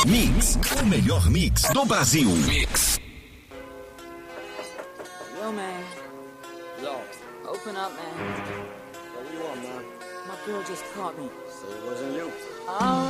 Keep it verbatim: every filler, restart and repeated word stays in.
Mix, o melhor mix do Brasil. Mix. Yo, man. Yo. Open up, man. What do you want, man? My girl just caught me. Say it wasn't you. Oh.